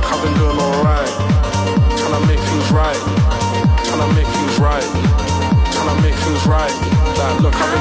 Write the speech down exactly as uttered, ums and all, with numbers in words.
I've been doing alright. Tryna make things right. Tryna make things right. Tryna make things right. Like, look, I've been